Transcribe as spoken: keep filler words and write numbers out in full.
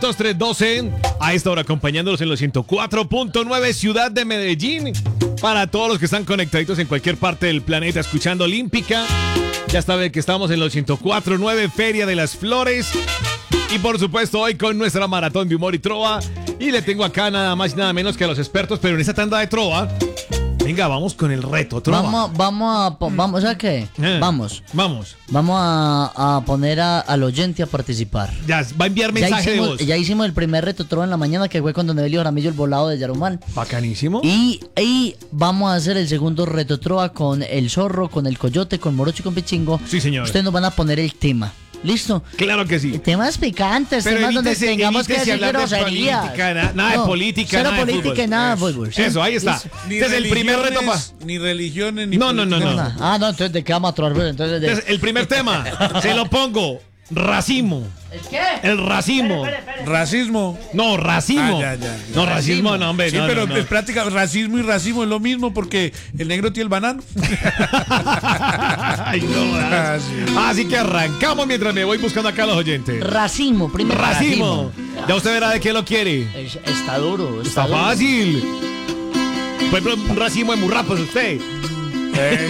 dos tres doce, a esta hora acompañándolos en los ciento cuatro punto nueve Ciudad de Medellín. Para todos los que están conectaditos en cualquier parte del planeta escuchando Olímpica, ya saben que estamos en los ciento cuatro punto nueve Feria de las Flores. Y por supuesto hoy con nuestra maratón de humor y trova. Y le tengo acá nada más y nada menos que a los expertos, pero en esta tanda de trova, venga, vamos con el reto, trova. Vamos, vamos a, po- vamos a qué? Eh, Vamos. Vamos. Vamos a, a poner a- al oyente a participar. Ya, va a enviar Ya mensaje de hicimos, voz. ya hicimos el primer reto trova en la mañana, que fue con Don Evelio Jaramillo, el volado de Yarumal. Bacanísimo. Y, y vamos a hacer el segundo reto trova con el zorro, con el coyote, con Morocho y con Pichingo. Sí, señor. Ustedes nos van a poner el tema. ¿Listo? Claro que sí. Temas picantes, Pero temas donde evítese- tengamos que evítese decir hablar de groserías. política, na- nada de No, política, cero nada de política fútbol. y nada de Eso. fútbol. ¿sí? Eso, ahí está. Listo. Ni Este es el primer reto pa- religiones, ni religiones, ni No, no, no, política. no. Ah, no, entonces ¿de qué vamos a trobar? Pues, Entonces, de... Entonces, el primer tema, se lo pongo. Racismo. ¿El qué? El racismo. Racismo. No, racismo. Ah, ya, ya, ya. No, racismo, no, hombre. Sí, no, pero no, no. es práctica, racismo y racismo es lo mismo porque el negro tiene el banano. Ay, no, Ah, as- sí. Así que arrancamos mientras me voy buscando acá a los oyentes. Racismo, primero. Racismo. Ya usted verá de qué lo quiere. Es- está duro, está, Está duro. fácil. Por ejemplo, un racismo de murrapos usted. Eh,